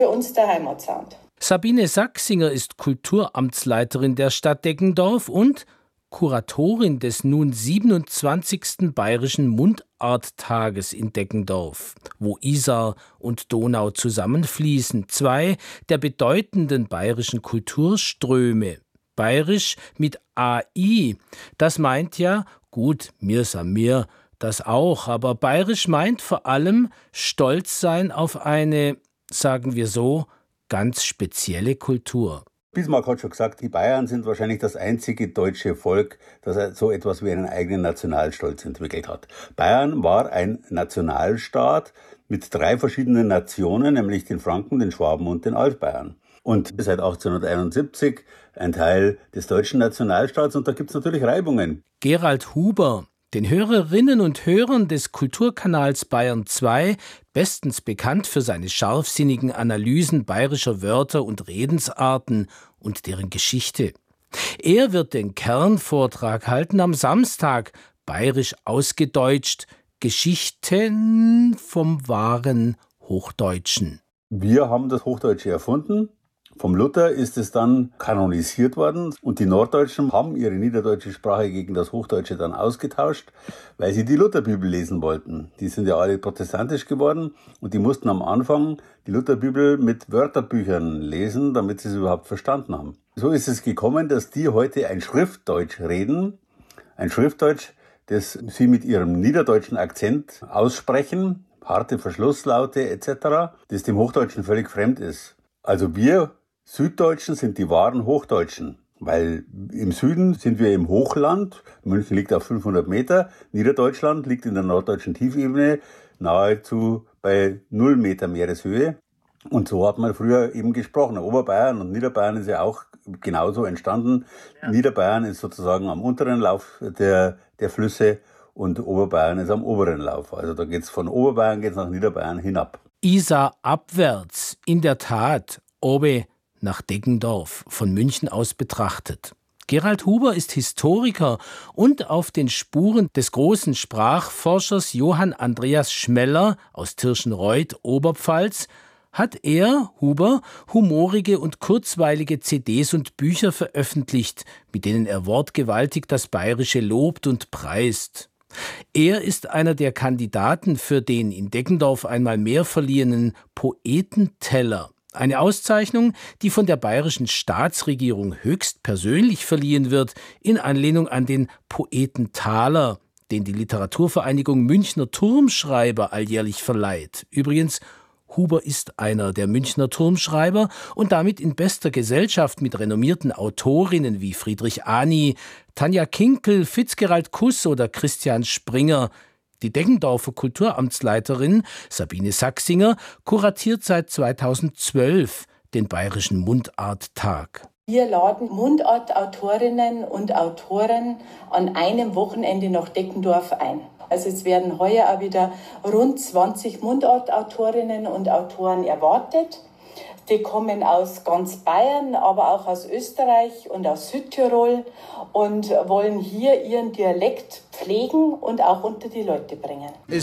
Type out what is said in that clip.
für uns der Heimatsound. Sabine Sachsinger ist Kulturamtsleiterin der Stadt Deggendorf und Kuratorin des nun 27. Bayerischen Mundarttages in Deggendorf, wo Isar und Donau zusammenfließen, zwei der bedeutenden bayerischen Kulturströme. Bayerisch mit AI, das meint ja, gut, mir san mir, das auch, aber bayerisch meint vor allem stolz sein auf eine, sagen wir so, ganz spezielle Kultur. Bismarck hat schon gesagt, die Bayern sind wahrscheinlich das einzige deutsche Volk, das so etwas wie einen eigenen Nationalstolz entwickelt hat. Bayern war ein Nationalstaat mit 3 verschiedenen Nationen, nämlich den Franken, den Schwaben und den Altbayern. Und seit 1871 ein Teil des deutschen Nationalstaats, und da gibt es natürlich Reibungen. Gerald Huber, den Hörerinnen und Hörern des Kulturkanals Bayern 2, bestens bekannt für seine scharfsinnigen Analysen bayerischer Wörter und Redensarten und deren Geschichte. Er wird den Kernvortrag halten am Samstag, bayerisch ausgedeutscht, Geschichten vom wahren Hochdeutschen. Wir haben das Hochdeutsche erfunden. Vom Luther ist es dann kanonisiert worden und die Norddeutschen haben ihre niederdeutsche Sprache gegen das Hochdeutsche dann ausgetauscht, weil sie die Lutherbibel lesen wollten. Die sind ja alle protestantisch geworden und die mussten am Anfang die Lutherbibel mit Wörterbüchern lesen, damit sie es überhaupt verstanden haben. So ist es gekommen, dass die heute ein Schriftdeutsch reden, ein Schriftdeutsch, das sie mit ihrem niederdeutschen Akzent aussprechen, harte Verschlusslaute etc., das dem Hochdeutschen völlig fremd ist. Also wir Süddeutschen sind die wahren Hochdeutschen, weil im Süden sind wir im Hochland, München liegt auf 500 Meter, Niederdeutschland liegt in der norddeutschen Tiefebene nahezu bei 0 Meter Meereshöhe. Und so hat man früher eben gesprochen. Oberbayern und Niederbayern ist ja auch genauso entstanden. Ja. Niederbayern ist sozusagen am unteren Lauf der Flüsse und Oberbayern ist am oberen Lauf. Also da geht's von Oberbayern nach Niederbayern hinab. Isar abwärts, in der Tat, obe nach Deggendorf, von München aus betrachtet. Gerald Huber ist Historiker und auf den Spuren des großen Sprachforschers Johann Andreas Schmeller aus Tirschenreuth, Oberpfalz, hat er, Huber, humorige und kurzweilige CDs und Bücher veröffentlicht, mit denen er wortgewaltig das Bayerische lobt und preist. Er ist einer der Kandidaten für den in Deggendorf einmal mehr verliehenen Poetenteller. Eine Auszeichnung, die von der bayerischen Staatsregierung höchstpersönlich verliehen wird, in Anlehnung an den Poetentaler, den die Literaturvereinigung Münchner Turmschreiber alljährlich verleiht. Übrigens, Huber ist einer der Münchner Turmschreiber und damit in bester Gesellschaft mit renommierten Autorinnen wie Friedrich Ani, Tanja Kinkel, Fitzgerald Kuss oder Christian Springer. Die Deggendorfer Kulturamtsleiterin Sabine Sachsinger kuratiert seit 2012 den Bayerischen Mundarttag. Wir laden Mundartautorinnen und Autoren an einem Wochenende nach Deggendorf ein. Also es werden heuer auch wieder rund 20 Mundartautorinnen und Autoren erwartet. Die kommen aus ganz Bayern, aber auch aus Österreich und aus Südtirol und wollen hier ihren Dialekt pflegen und auch unter die Leute bringen.